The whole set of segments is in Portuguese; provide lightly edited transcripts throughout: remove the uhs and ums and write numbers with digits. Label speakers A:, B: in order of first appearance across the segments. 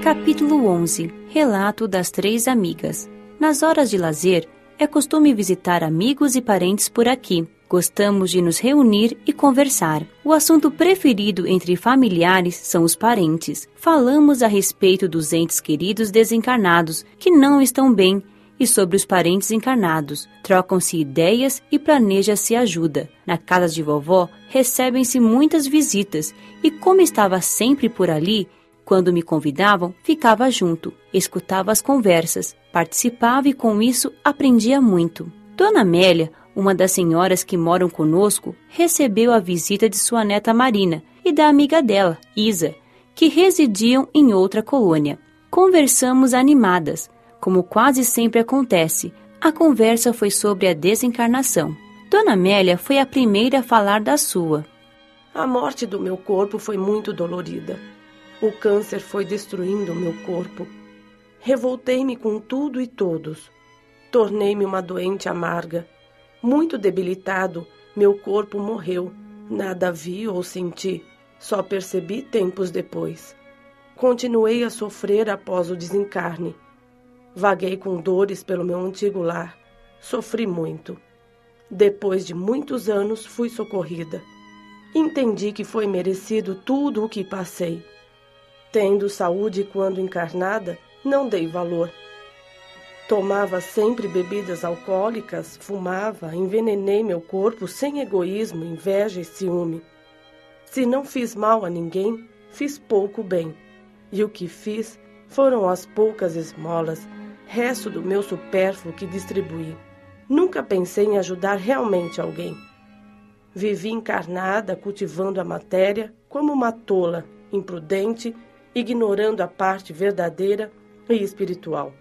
A: Capítulo 11. Relato das 3 amigas. Nas horas de lazer, é costume visitar amigos e parentes por aqui. Gostamos de nos reunir e conversar. O assunto preferido entre familiares são os parentes. Falamos a respeito dos entes queridos desencarnados, que não estão bem, e sobre os parentes encarnados. Trocam-se ideias e planeja-se ajuda. Na casa de vovó, recebem-se muitas visitas, e como estava sempre por ali, quando me convidavam, ficava junto, escutava as conversas, participava e com isso aprendia muito. Dona Amélia, uma das senhoras que moram conosco, recebeu a visita de sua neta Marina e da amiga dela, Isa, que residiam em outra colônia. Conversamos animadas, como quase sempre acontece. A conversa foi sobre a desencarnação. Dona Amélia foi a primeira a falar da sua.
B: A morte do meu corpo foi muito dolorida. O câncer foi destruindo o meu corpo. Revoltei-me com tudo e todos. Tornei-me uma doente amarga. Muito debilitado, meu corpo morreu. Nada vi ou senti. Só percebi tempos depois. Continuei a sofrer após o desencarne. Vaguei com dores pelo meu antigo lar. Sofri muito. Depois de muitos anos, fui socorrida. Entendi que foi merecido tudo o que passei. Tendo saúde quando encarnada, não dei valor. Tomava sempre bebidas alcoólicas, fumava, envenenei meu corpo sem egoísmo, inveja e ciúme. Se não fiz mal a ninguém, fiz pouco bem. E o que fiz foram as poucas esmolas, resto do meu supérfluo que distribuí. Nunca pensei em ajudar realmente alguém. Vivi encarnada, cultivando a matéria, como uma tola, imprudente, ignorando a parte verdadeira e espiritual.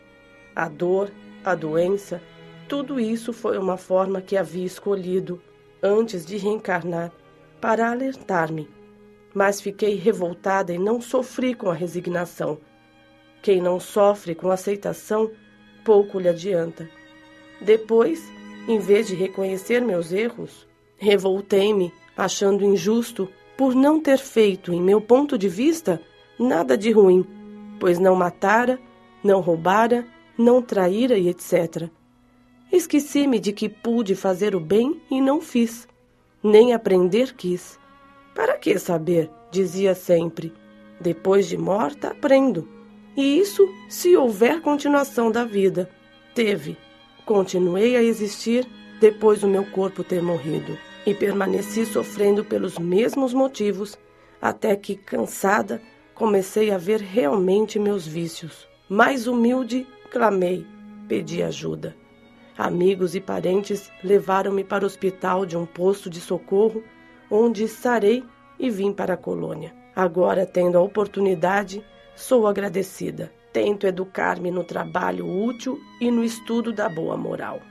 B: A dor, a doença, tudo isso foi uma forma que havia escolhido, antes de reencarnar, para alertar-me. Mas fiquei revoltada e não sofri com a resignação. Quem não sofre com aceitação, pouco lhe adianta. Depois, em vez de reconhecer meus erros, revoltei-me, achando injusto por não ter feito, em meu ponto de vista, nada de ruim, pois não matara, não roubara, não traíra e etc. Esqueci-me de que pude fazer o bem e não fiz, nem aprender quis. Para que saber? Dizia sempre. Depois de morta, aprendo. E isso se houver continuação da vida. Teve. Continuei a existir depois do meu corpo ter morrido. E permaneci sofrendo pelos mesmos motivos, até que, cansada, comecei a ver realmente meus vícios. Mais humilde, clamei, pedi ajuda. Amigos e parentes levaram-me para o hospital de um posto de socorro, onde sarei e vim para a colônia. Agora, tendo a oportunidade, sou agradecida. Tento educar-me no trabalho útil e no estudo da boa moral.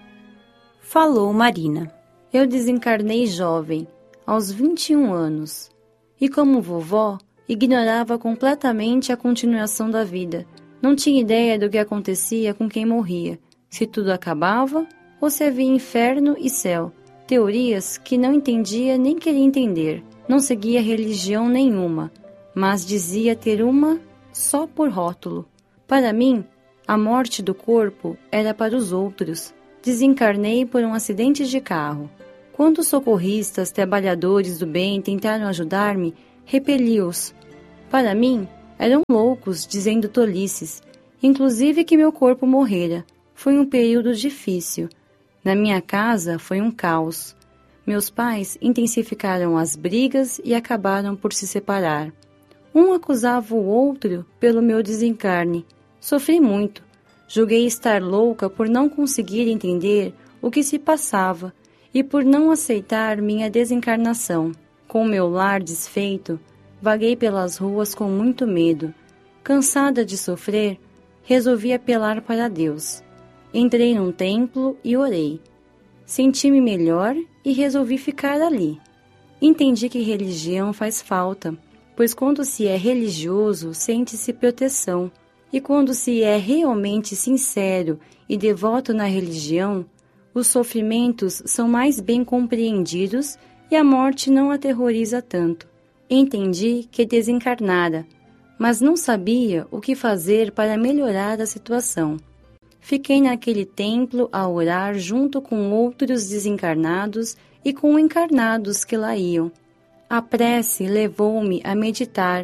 A: Falou Marina.
C: Eu desencarnei jovem, aos 21 anos, e como vovó, ignorava completamente a continuação da vida. Não tinha ideia do que acontecia com quem morria, se tudo acabava ou se havia inferno e céu. Teorias que não entendia nem queria entender. Não seguia religião nenhuma, mas dizia ter uma só por rótulo. Para mim, a morte do corpo era para os outros. Desencarnei por um acidente de carro. Quando os socorristas, trabalhadores do bem tentaram ajudar-me, repeli-os. Para mim, eram loucos dizendo tolices, inclusive que meu corpo morrera. Foi um período difícil. Na minha casa foi um caos. Meus pais intensificaram as brigas e acabaram por se separar. Um acusava o outro pelo meu desencarne. Sofri muito. Julguei estar louca por não conseguir entender o que se passava e por não aceitar minha desencarnação. Com meu lar desfeito, vaguei pelas ruas com muito medo. Cansada de sofrer, resolvi apelar para Deus. Entrei num templo e orei. Senti-me melhor e resolvi ficar ali. Entendi que religião faz falta, pois quando se é religioso, sente-se proteção. E quando se é realmente sincero e devoto na religião, os sofrimentos são mais bem compreendidos e a morte não aterroriza tanto. Entendi que desencarnara, mas não sabia o que fazer para melhorar a situação. Fiquei naquele templo a orar junto com outros desencarnados e com encarnados que lá iam. A prece levou-me a meditar,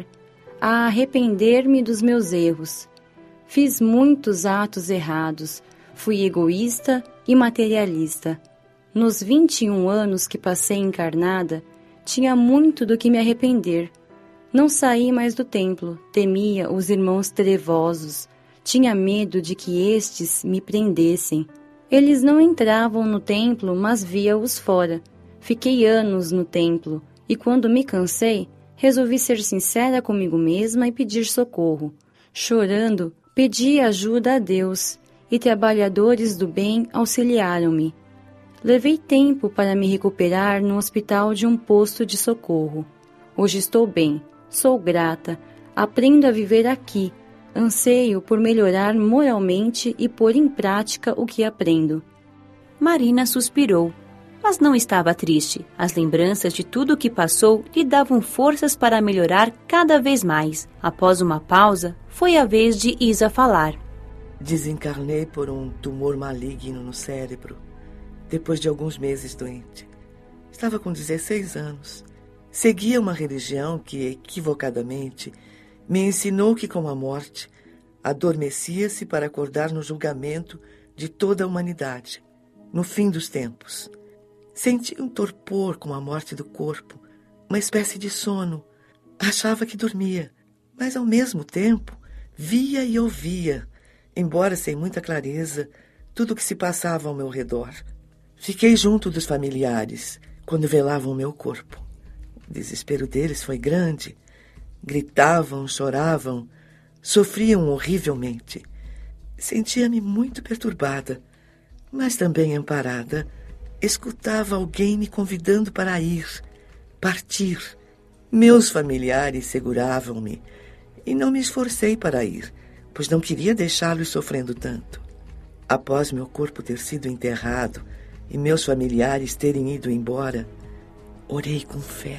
C: a arrepender-me dos meus erros. Fiz muitos atos errados, fui egoísta e materialista. Nos 21 anos que passei encarnada, tinha muito do que me arrepender. Não saí mais do templo, temia os irmãos trevosos, tinha medo de que estes me prendessem. Eles não entravam no templo, mas via-os fora. Fiquei anos no templo, e quando me cansei, resolvi ser sincera comigo mesma e pedir socorro. Chorando, pedi ajuda a Deus, e trabalhadores do bem auxiliaram-me. Levei tempo para me recuperar no hospital de um posto de socorro. Hoje estou bem, sou grata, aprendo a viver aqui, anseio por melhorar moralmente e pôr em prática o que aprendo.
A: Marina suspirou, mas não estava triste. As lembranças de tudo o que passou lhe davam forças para melhorar cada vez mais. Após uma pausa, foi a vez de Isa falar.
D: Desencarnei por um tumor maligno no cérebro, depois de alguns meses doente. Estava com 16 anos. Seguia uma religião que, equivocadamente, me ensinou que com a morte, adormecia-se para acordar no julgamento de toda a humanidade, no fim dos tempos. Senti um torpor com a morte do corpo, uma espécie de sono. Achava que dormia, mas ao mesmo tempo via e ouvia, embora sem muita clareza, tudo o que se passava ao meu redor. Fiquei junto dos familiares quando velavam o meu corpo. O desespero deles foi grande. Gritavam, choravam, sofriam horrivelmente. Sentia-me muito perturbada, mas também amparada. Escutava alguém me convidando para ir, partir. Meus familiares seguravam-me e não me esforcei para ir, pois não queria deixá-los sofrendo tanto. Após meu corpo ter sido enterrado e meus familiares terem ido embora, orei com fé.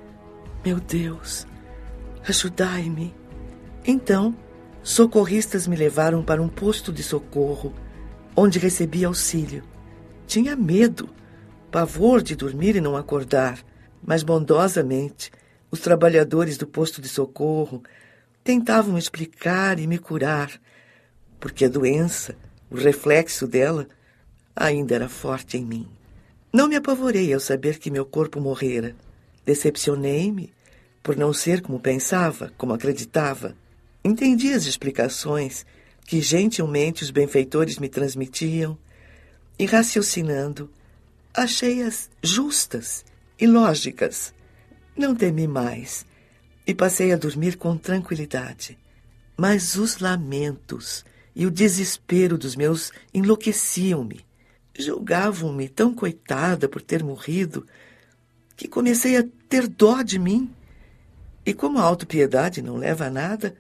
D: Meu Deus, ajudai-me. Então, socorristas me levaram para um posto de socorro, onde recebi auxílio. Tinha medo, pavor de dormir e não acordar, mas bondosamente os trabalhadores do posto de socorro tentavam explicar e me curar, porque a doença, o reflexo dela, ainda era forte em mim. Não me apavorei ao saber que meu corpo morrera. Decepcionei-me por não ser como pensava, como acreditava. Entendi as explicações que gentilmente os benfeitores me transmitiam e, raciocinando, achei-as justas e lógicas. Não temi mais e passei a dormir com tranquilidade. Mas os lamentos e o desespero dos meus enlouqueciam-me. Julgavam-me tão coitada por ter morrido que comecei a ter dó de mim. E como a autopiedade não leva a nada,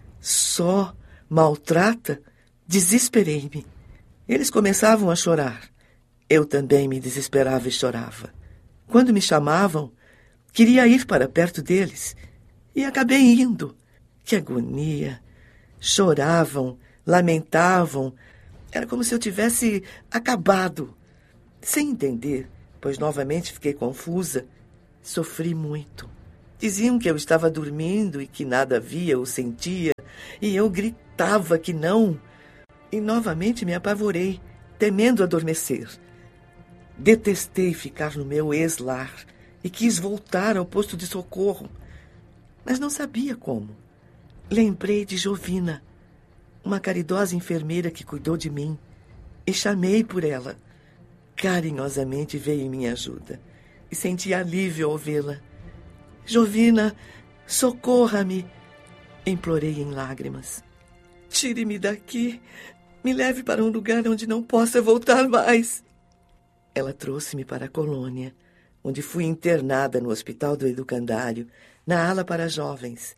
D: só maltrata, desesperei-me. Eles começavam a chorar. Eu também me desesperava e chorava. Quando me chamavam, queria ir para perto deles. E acabei indo. Que agonia! Choravam, lamentavam. Era como se eu tivesse acabado. Sem entender, pois novamente fiquei confusa, sofri muito. Diziam que eu estava dormindo e que nada via ou sentia, e eu gritava que não. E novamente me apavorei, temendo adormecer. Detestei ficar no meu ex-lar e quis voltar ao posto de socorro, mas não sabia como. Lembrei de Jovina, uma caridosa enfermeira que cuidou de mim, e chamei por ela. Carinhosamente veio em minha ajuda e senti alívio ao vê-la. Jovina, socorra-me, implorei em lágrimas. Tire-me daqui, me leve para um lugar onde não possa voltar mais. Ela trouxe-me para a colônia, onde fui internada no hospital do educandário, na ala para jovens.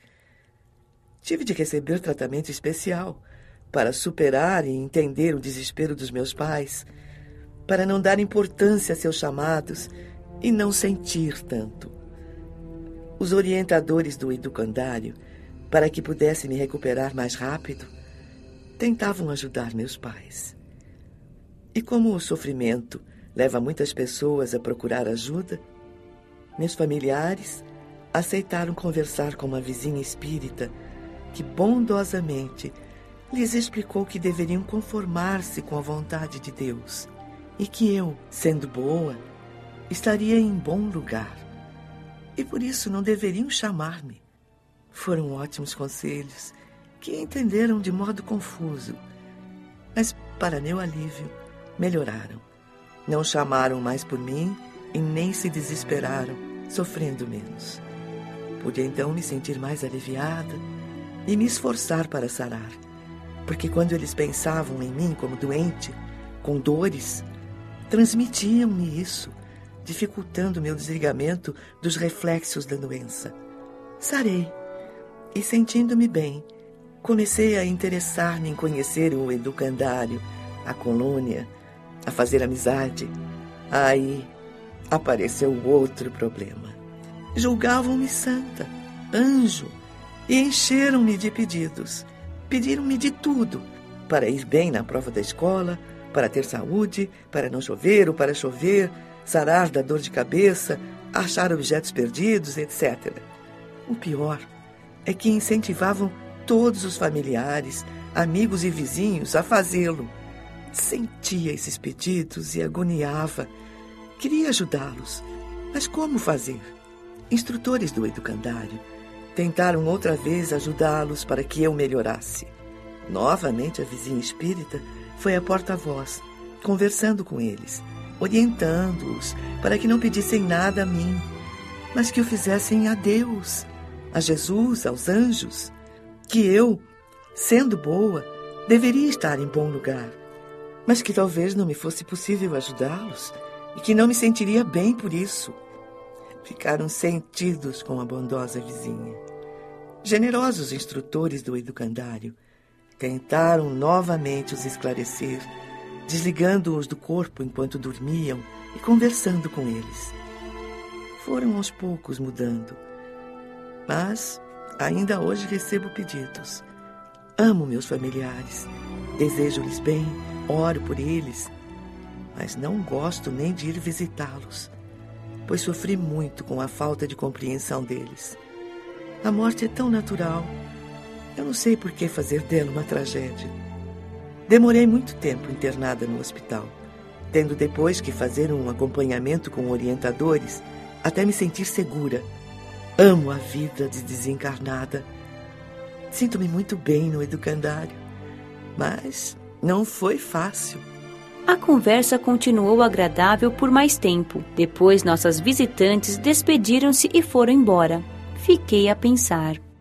D: Tive de receber tratamento especial para superar e entender o desespero dos meus pais, para não dar importância a seus chamados e não sentir tanto. Os orientadores do educandário para que pudesse me recuperar mais rápido, tentavam ajudar meus pais. E como o sofrimento leva muitas pessoas a procurar ajuda, meus familiares aceitaram conversar com uma vizinha espírita que bondosamente lhes explicou que deveriam conformar-se com a vontade de Deus e que eu, sendo boa, estaria em bom lugar e por isso não deveriam chamar-me. Foram ótimos conselhos que entenderam de modo confuso, mas, para meu alívio, melhoraram. Não chamaram mais por mim e nem se desesperaram, sofrendo menos. Pude então me sentir mais aliviada e me esforçar para sarar, porque quando eles pensavam em mim como doente, com dores, transmitiam-me isso, dificultando meu desligamento dos reflexos da doença. Sarei e, sentindo-me bem, comecei a interessar-me em conhecer o educandário, a colônia, a fazer amizade. Aí apareceu outro problema. Julgavam-me santa, anjo, e encheram-me de pedidos. Pediram-me de tudo, para ir bem na prova da escola, para ter saúde, para não chover ou para chover, sarar da dor de cabeça, achar objetos perdidos, etc. O pior é que incentivavam todos os familiares, amigos e vizinhos a fazê-lo. Sentia esses pedidos e agoniava. Queria ajudá-los, mas como fazer? Instrutores do educandário tentaram outra vez ajudá-los para que eu melhorasse. Novamente a vizinha espírita foi a porta-voz, conversando com eles, orientando-os para que não pedissem nada a mim, mas que o fizessem a Deus, a Jesus, aos anjos, que eu, sendo boa, deveria estar em bom lugar, mas que talvez não me fosse possível ajudá-los e que não me sentiria bem por isso. Ficaram sentidos com a bondosa vizinha. Generosos instrutores do educandário tentaram novamente os esclarecer, desligando-os do corpo enquanto dormiam e conversando com eles. Foram aos poucos mudando, mas ainda hoje recebo pedidos. Amo meus familiares, desejo-lhes bem, oro por eles, mas não gosto nem de ir visitá-los, pois sofri muito com a falta de compreensão deles. A morte é tão natural, eu não sei por que fazer dela uma tragédia. Demorei muito tempo internada no hospital, tendo depois que fazer um acompanhamento com orientadores até me sentir segura. Amo a vida de desencarnada. Sinto-me muito bem no educandário, mas não foi fácil.
A: A conversa continuou agradável por mais tempo. Depois, nossas visitantes despediram-se e foram embora. Fiquei a pensar.